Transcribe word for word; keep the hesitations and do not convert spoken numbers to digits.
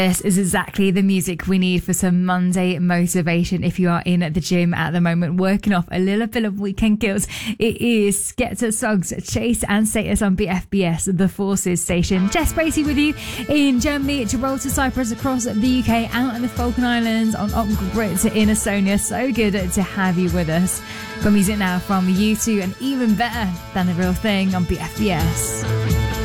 This is exactly the music we need for some Monday motivation if you are in at the gym at the moment, working off a little bit of weekend guilt. It is Skepta, Suggs, Chase and Status on B F B S, the Forces station. Jess Bracey with you in Germany, Gibraltar, Cyprus, across the U K, out in the Falkland Islands, on Grit in Estonia. So good to have you with us. Got music now from U two and even better than The Real Thing on B F B S.